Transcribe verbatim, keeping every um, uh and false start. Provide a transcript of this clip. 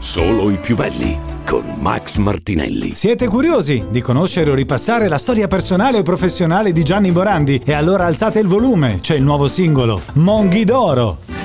Solo i più belli con Max Martinelli. Siete curiosi di conoscere o ripassare la storia personale o professionale di Gianni Morandi? E allora alzate il volume, c'è il nuovo singolo Monghi d'Oro.